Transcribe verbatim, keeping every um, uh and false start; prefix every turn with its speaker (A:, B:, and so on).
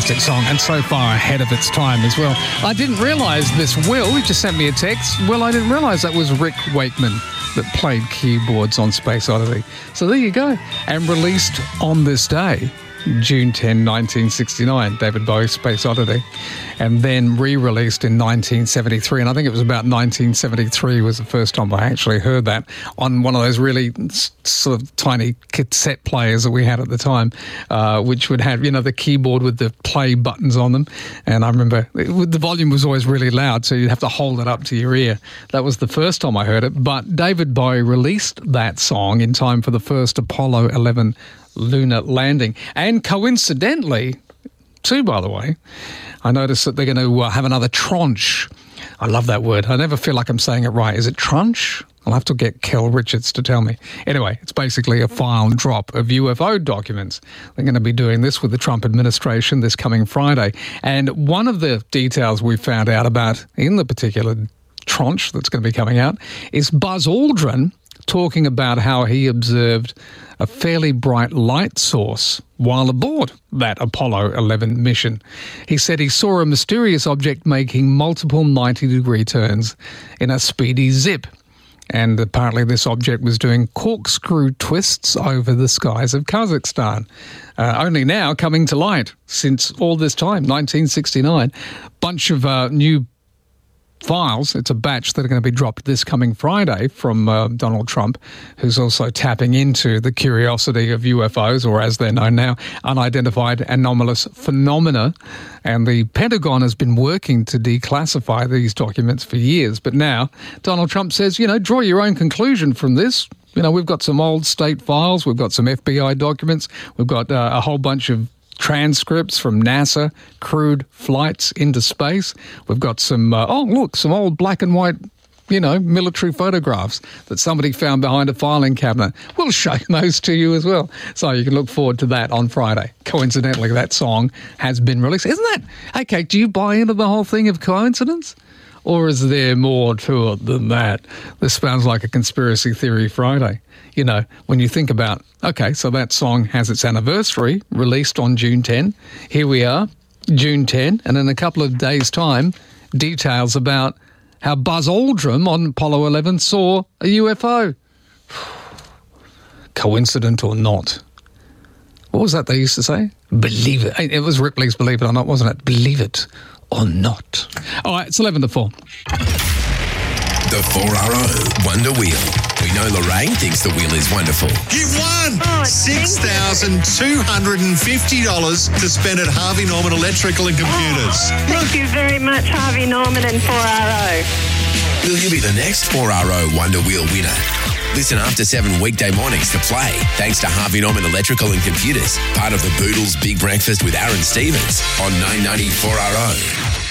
A: fantastic song and so far ahead of its time as well. I didn't realise this, Will, he just sent me a text. Will, I didn't realise that was Rick Wakeman that played keyboards on Space Oddity. So there you go. And released on this day, June tenth, nineteen sixty-nine, David Bowie's Space Oddity, and then re-released in nineteen seventy-three. And I think it was about nineteen seventy-three was the first time I actually heard that on one of those really sort of tiny cassette players that we had at the time, uh, which would have, you know, the keyboard with the play buttons on them. And I remember it, the volume was always really loud, so you'd have to hold it up to your ear. That was the first time I heard it. But David Bowie released that song in time for the first Apollo eleven lunar landing. And coincidentally, too, by the way, I noticed that they're going to uh, have another tranche. I love that word. I never feel like I'm saying it right. Is it tranche? I'll have to get Kel Richards to tell me. Anyway, it's basically a file drop of U F O documents. They're going to be doing this with the Trump administration this coming Friday. And one of the details we found out about in the particular tranche that's going to be coming out is Buzz Aldrin talking about how he observed a fairly bright light source while aboard that Apollo eleven mission. He said he saw a mysterious object making multiple ninety-degree turns in a speedy zip. And apparently this object was doing corkscrew twists over the skies of Kazakhstan. Uh, only now coming to light since all this time, nineteen sixty-nine. Bunch of uh, new files. It's a batch that are going to be dropped this coming Friday from uh, Donald Trump, who's also tapping into the curiosity of U F Os, or as they're known now, unidentified anomalous phenomena. And the Pentagon has been working to declassify these documents for years. But now Donald Trump says, you know, draw your own conclusion from this. You know, we've got some old state files. We've got some F B I documents. We've got uh, a whole bunch of transcripts from NASA, crewed flights into space. We've got some, uh, oh, look, some old black and white, you know, military photographs that somebody found behind a filing cabinet. We'll show those to you as well. So you can look forward to that on Friday. Coincidentally, that song has been released. Isn't that, okay, do you buy into the whole thing of coincidence? Or is there more to it than that? This sounds like a conspiracy theory Friday. You know, when you think about, okay, so that song has its anniversary, released on June tenth. Here we are, June tenth, and in a couple of days' time, details about how Buzz Aldrin on Apollo eleven saw a U F O. Coincident or not? What was that they used to say? Believe it. It was Ripley's Believe It or Not, wasn't it? Believe it or not. All right, it's eleven to four.
B: The four R O Wonder Wheel. We know Lorraine thinks the wheel is wonderful.
C: You've won six thousand two hundred fifty dollars to spend at Harvey Norman Electrical and Computers.
D: Oh, thank you very much, Harvey Norman and four R O.
B: Will you be the next four R O Wonder Wheel winner? Listen after seven weekday mornings to play, thanks to Harvey Norman Electrical and Computers, part of the Boodles Big Breakfast with Aaron Stevens on nine ninety four R O.